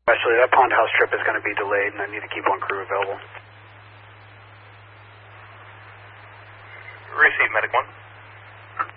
Actually, that Pond House trip is going to be delayed, and I need to keep one crew available. Receive, Medic 1.